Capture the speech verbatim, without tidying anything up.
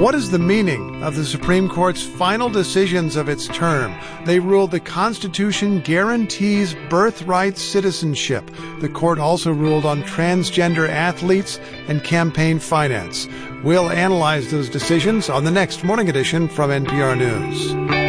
What is the meaning of the Supreme Court's final decisions of its term? They ruled the Constitution guarantees birthright citizenship. The court also ruled on transgender athletes and campaign finance. We'll analyze those decisions on the next Morning Edition from N P R News.